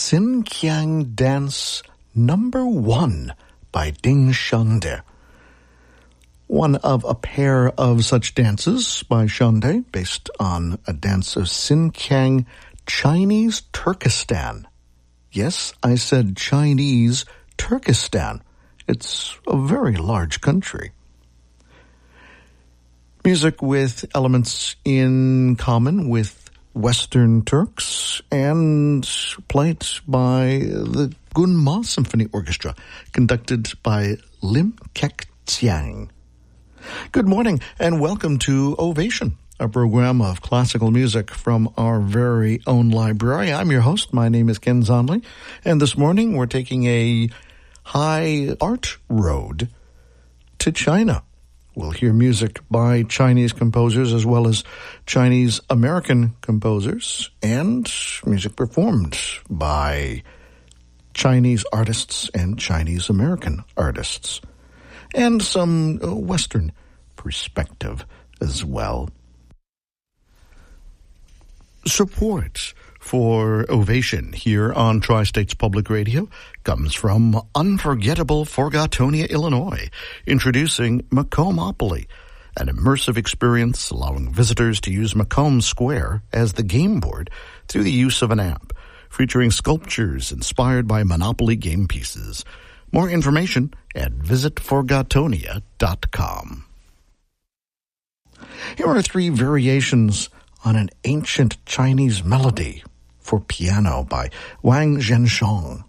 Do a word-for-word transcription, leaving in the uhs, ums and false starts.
Xinjiang Dance Number One by Ding Shande. One of a pair of such dances by Shande, based on a dance of Xinjiang Chinese Turkestan. Yes, I said Chinese Turkestan. It's a very large country. Music with elements in common with Western Turks and played by the Gunma Symphony Orchestra, conducted by Lim Kek Tsiang. Good morning and welcome to Ovation, a program of classical music from our very own library. I'm your host. My name is Ken Zonley, and this morning we're taking a high art road to China. We'll hear music by Chinese composers as well as Chinese-American composers and music performed by Chinese artists and Chinese-American artists, and some Western perspective as well. Support for Ovation here on Tri-States Public Radio comes from unforgettable Forgotonia, Illinois, introducing Macomopoly, an immersive experience allowing visitors to use Macomb Square as the game board through the use of an app, featuring sculptures inspired by Monopoly game pieces. More information at visit forgotonia dot com. Here are three variations on an ancient Chinese melody for piano by Wang Zhensheng.